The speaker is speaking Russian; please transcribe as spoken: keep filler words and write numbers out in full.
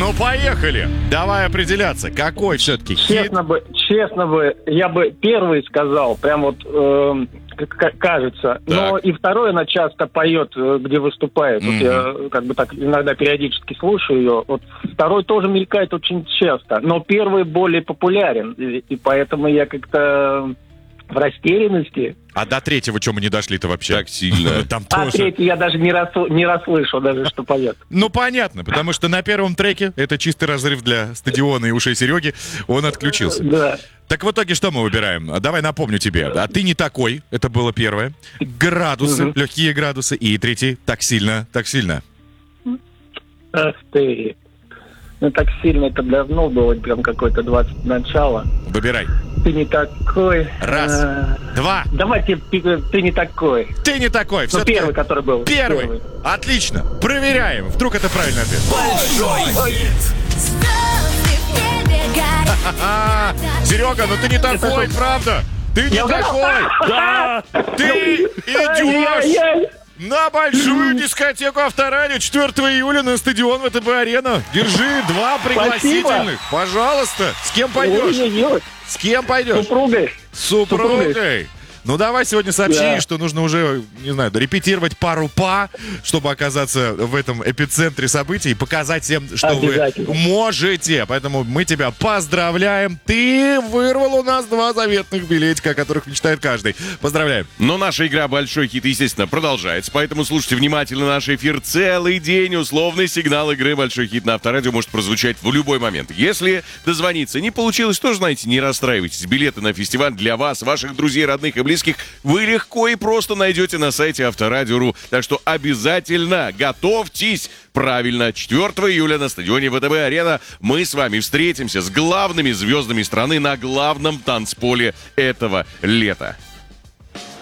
Ну, поехали. Давай определяться, какой все-таки хит. Честно бы, честно бы, я бы первый сказал, прям вот э, к- кажется. Но и второй она часто поет, э, где выступает. Вот Мгм. я как бы так иногда периодически слушаю ее. Вот второй тоже мелькает очень часто. Но первый более популярен. И, и поэтому я как-то в растерянности. А до третьего, что мы не дошли-то вообще? Так сильно. Там А тоже. третий я даже не, расл- не расслышал, даже что поет. Ну, понятно, потому что на первом треке, это чистый разрыв для стадиона и ушей Сереги, он отключился. Да. Так в итоге что мы выбираем? А давай напомню тебе. А ты не такой, это было первое. Градусы, Мгм. легкие градусы. И третий, так сильно, так сильно. Ах ты. Ну так сильно это давно было, прям какое-то двадцать начало. Выбирай. Ты не такой. Раз, А, два. Давайте пи- ты не такой. Ты не такой. Ну, Все-таки первый, который был. первый. Отлично. Проверяем. Вдруг это правильный ответ. А, Серега, ну ты не такой, правда? Ты не Я угадал. такой. Да. Ты идешь Ай-яй-яй. на большую дискотеку Авторадио четвёртого июля на стадион ВТБ-арена. Держи два пригласительных. Пожалуйста. С кем пойдешь? Ой-ой-ой. С кем пойдешь? Супругой. С супругой. Ну давай сегодня сообщи, Да. что нужно уже, не знаю, репетировать пару па, чтобы оказаться в этом эпицентре событий и показать всем, что вы Обязательно. можете. Поэтому мы тебя поздравляем. Ты вырвал у нас два заветных билетика, о которых мечтает каждый. Поздравляем. Но наша игра «Большой хит», естественно, продолжается, поэтому слушайте внимательно наш эфир целый день. Условный сигнал игры «Большой хит» на Авторадио может прозвучать в любой момент. Если дозвониться не получилось, тоже, знаете, не расстраивайтесь. Билеты на фестиваль для вас, ваших друзей, родных и близких вы легко и просто найдете на сайте Авторадио точка ру. Так что обязательно готовьтесь. Правильно, четвёртого июля на стадионе ВТБ-арена мы с вами встретимся с главными звездами страны на главном танцполе этого лета.